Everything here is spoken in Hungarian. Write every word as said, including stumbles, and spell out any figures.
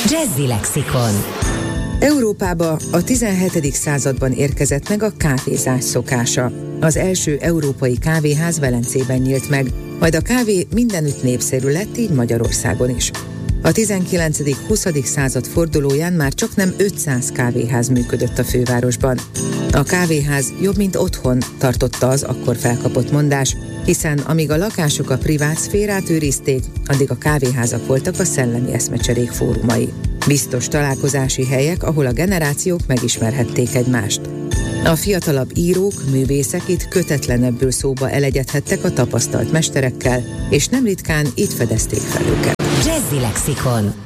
Jazzy Lexikon. Európába a tizenhetedik században érkezett meg a kávézás szokása. Az első európai kávéház Velencében nyílt meg, majd a kávé mindenütt népszerű lett, így Magyarországon is. A tizenkilencedik-huszadik század fordulóján már csaknem ötszáz kávéház működött a fővárosban. A kávéház jobb, mint otthon, tartotta az akkor felkapott mondás, hiszen amíg a lakások a privát szférát őrizték, addig a kávéházak voltak a szellemi eszmecserék fórumai. Biztos találkozási helyek, ahol a generációk megismerhették egymást. A fiatalabb írók, művészek itt kötetlenebbül szóba elegyedhettek a tapasztalt mesterekkel, és nem ritkán itt fedezték fel őket. Jazzy Lexikon.